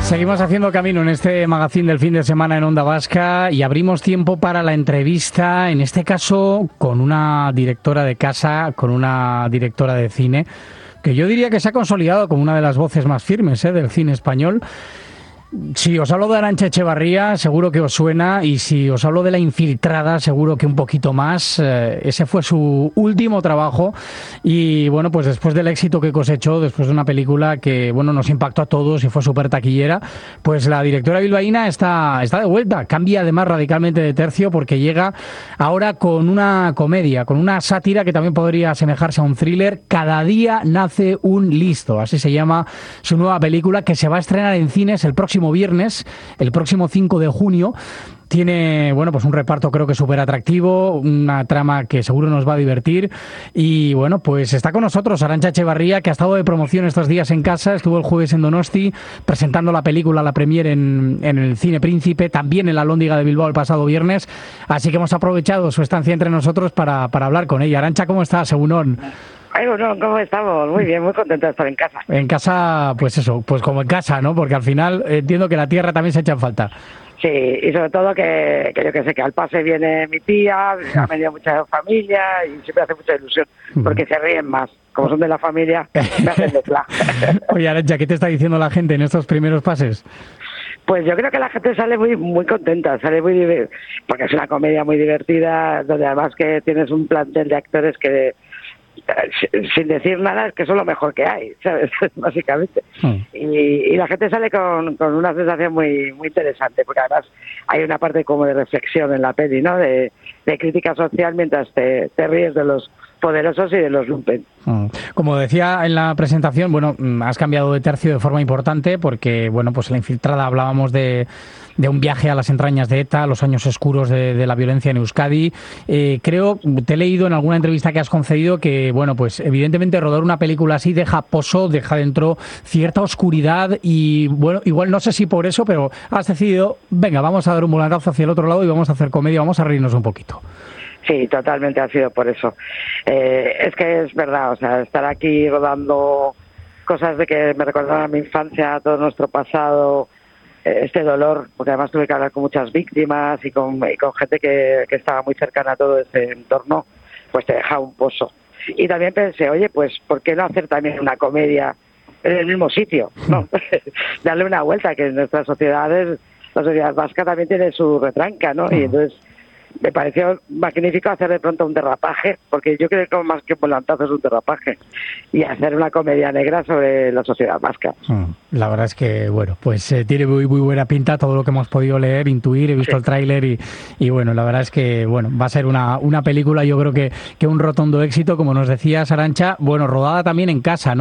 Seguimos haciendo camino en este magazín del fin de semana en Onda Vasca y abrimos tiempo para la entrevista, en este caso con una directora de casa, con una directora de cine, que yo diría que se ha consolidado como una de las voces más firmes del cine español. Si os hablo de Arantxa Echevarría, seguro que os suena, y si os hablo de La Infiltrada, seguro que un poquito más. Ese fue su último trabajo y, bueno, pues después del éxito que cosechó, después de una película que, bueno, nos impactó a todos y fue súper taquillera, pues la directora bilbaína está de vuelta. Cambia además radicalmente de tercio porque llega ahora con una comedia, con una sátira que también podría asemejarse a un thriller. Cada día nace un listo, así se llama su nueva película, que se va a estrenar en cines el próximo viernes, el próximo 5 de junio. Tiene, bueno, pues un reparto creo que súper atractivo, una trama que seguro nos va a divertir y, bueno, pues está con nosotros Arantxa Echevarría, que ha estado de promoción estos días en casa, estuvo el jueves en Donosti presentando la película, la premier en el Cine Príncipe, también en la Alhóndiga de Bilbao el pasado viernes, así que hemos aprovechado su estancia entre nosotros para hablar con ella. Arantxa, ¿cómo estás? Egunon. Ay, bueno, ¿cómo estamos? Muy bien, muy contenta de estar en casa. En casa, pues eso, pues como en casa, ¿no? Porque al final entiendo que la tierra también se echa en falta. Sí, y sobre todo que yo que sé, que al pase viene mi tía, ha venido mucha familia y siempre hace mucha ilusión, porque se ríen más. Como son de la familia, me hacen de plan. Oye, Arantxa, ¿qué te está diciendo la gente en estos primeros pases? Pues yo creo que la gente sale muy contenta, sale porque es una comedia muy divertida, donde además que tienes un plantel de actores que, sin decir nada, es que son lo mejor que hay, ¿sabes? Básicamente. Y la gente sale con una sensación muy interesante, porque además hay una parte como de reflexión en la peli, ¿no? De crítica social mientras te ríes de los poderosos y de los lumpen. Como decía en la presentación, bueno, has cambiado de tercio de forma importante porque, bueno, pues en La Infiltrada hablábamos de un viaje a las entrañas de ETA, los años oscuros de la violencia en Euskadi. Creo, te he leído en alguna entrevista que has concedido que, bueno, pues evidentemente rodar una película así deja pozo, deja dentro cierta oscuridad y, bueno, igual no sé si por eso, pero has decidido, venga, vamos a dar un volantazo hacia el otro lado y vamos a hacer comedia, vamos a reírnos un poquito. Sí, totalmente ha sido por eso. Es que es verdad, o sea, estar aquí rodando cosas de que me recordaron a mi infancia, todo nuestro pasado, este dolor, porque además tuve que hablar con muchas víctimas y con gente que estaba muy cercana a todo ese entorno, pues te deja un pozo. Y también pensé, oye, pues ¿por qué no hacer también una comedia en el mismo sitio? ¿No? Darle una vuelta, que en nuestras sociedades, la sociedad vasca también tiene su retranca, ¿no? Y entonces me pareció magnífico hacer de pronto un derrapaje, porque yo creo que más que volantazo es un derrapaje, y hacer una comedia negra sobre la sociedad vasca. La verdad es que, bueno, pues tiene muy buena pinta todo lo que hemos podido leer, intuir, he visto el tráiler y bueno, la verdad es que, bueno, va a ser una película, yo creo que un rotundo éxito, como nos decías, Arantxa, bueno, rodada también en casa, ¿no?